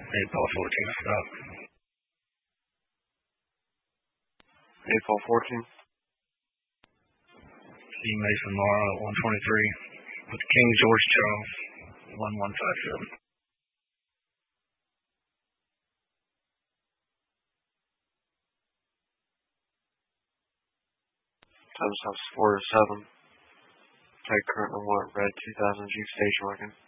8 Paul 14, stop. 8 Paul 14. C. Mason Mara, 123, with King George Charles, 1157. Times 4 to 7. Type current on what? Red 2000 Jeep station wagon.